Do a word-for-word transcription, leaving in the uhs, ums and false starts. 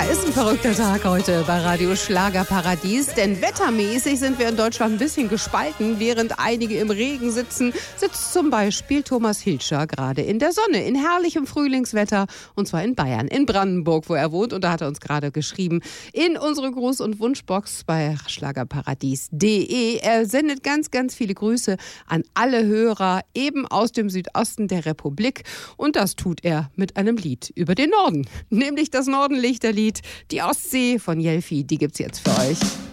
Ja, ist ein verrückter Tag heute bei Radio Schlagerparadies, denn wettermäßig sind wir in Deutschland ein bisschen gespalten. Während einige im Regen sitzen, sitzt zum Beispiel Thomas Hilscher gerade in der Sonne, in herrlichem Frühlingswetter, und zwar in Bayern, in Brandenburg, wo er wohnt. Und da hat er uns gerade geschrieben in unsere Gruß- und Wunschbox bei schlagerparadies punkt de. Er sendet ganz, ganz viele Grüße an alle Hörer, eben aus dem Südosten der Republik. Und das tut er mit einem Lied über den Norden, nämlich das Nordenlichterlied, die Ostsee von Jelfi. Die gibt's jetzt für euch.